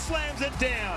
slams it down.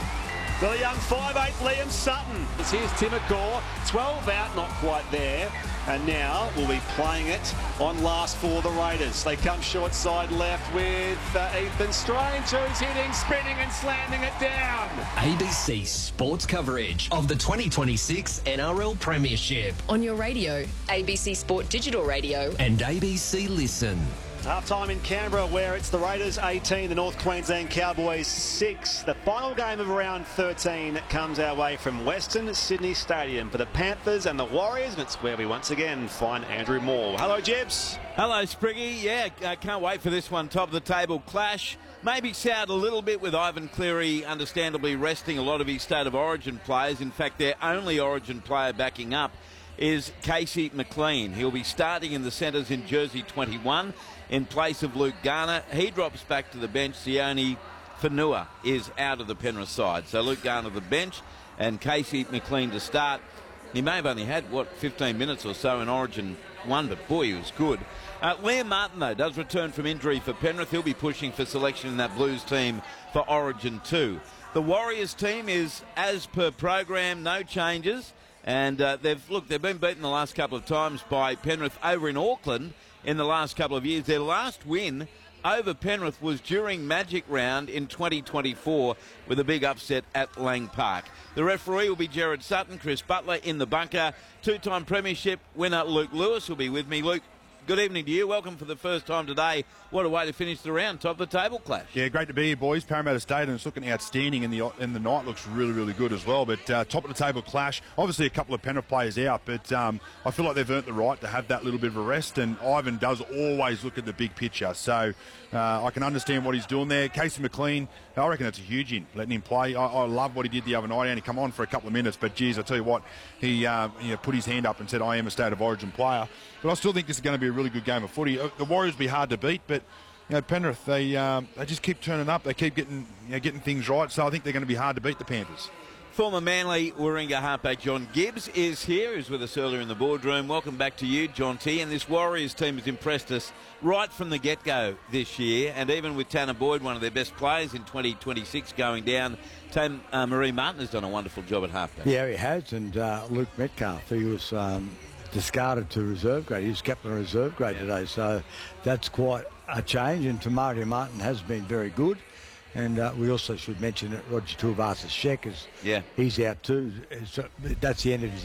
The young 5'8" Liam Sutton. Here's Tim Gore, 12 out, not quite there. And now we'll be playing it on last for the Raiders. They come short side left with Ethan Strange, who's hitting, spinning and slamming it down. ABC Sports coverage of the 2026 NRL Premiership. On your radio, ABC Sport Digital Radio. And ABC Listen. Half-time in Canberra, where it's the Raiders 18, the North Queensland Cowboys 6. The final game of round 13 comes our way from Western Sydney Stadium for the Panthers and the Warriors, and it's where we once again find Andrew Moore. Hello, Jebs. Hello, Spriggy. Yeah, I can't wait for this one. Top of the table clash. Maybe soured a little bit with Ivan Cleary understandably resting a lot of his State of Origin players. In fact, their only Origin player backing up is Casey McLean. He'll be starting in the centres in jersey 21 in place of Luke Garner. He drops back to the bench. Sione Fanua is out of the Penrith side. So Luke Garner the bench and Casey McLean to start. He may have only had, 15 minutes or so in Origin 1, but boy, he was good. Liam Martin, though, does return from injury for Penrith. He'll be pushing for selection in that Blues team for Origin 2. The Warriors team is as per program, no changes. And they've been beaten the last couple of times by Penrith over in Auckland in the last couple of years. Their last win over Penrith was during Magic Round in 2024 with a big upset at Lang Park. The referee will be Gerard Sutton. Chris Butler in the bunker. Two-time premiership winner Luke Lewis will be with me. Luke, good evening to you. Welcome for the first time today. What a way to finish the round. Top of the table clash. Yeah, great to be here, boys. Parramatta Stadium, it's looking outstanding, and the night looks really, really good as well. But top of the table clash. Obviously, a couple of Penrith players out, but I feel like they've earned the right to have that little bit of a rest. And Ivan does always look at the big picture, so I can understand what he's doing there. Casey McLean, I reckon that's a huge in, letting him play. I love what he did the other night. He only come on for a couple of minutes, but geez, I tell you what, he put his hand up and said, "I am a State of Origin player." But I still think this is going to be a really good game of footy. The Warriors will be hard to beat, but Penrith, they just keep turning up. They keep getting things right. So I think they're going to be hard to beat, the Panthers. Former Manly Warringah halfback John Gibbs is here. He was with us earlier in the boardroom. Welcome back to you, John T. And this Warriors team has impressed us right from the get-go this year. And even with Tanner Boyd, one of their best players in 2026, going down, Marie Martin has done a wonderful job at halfback. Yeah, he has. And Luke Metcalf, he was discarded to reserve grade. He was captain of reserve grade today. So that's quite a change. And Tamari Martin has been very good. And we also should mention that Roger Tuivasa-Sheck he's out too. So that's the end of his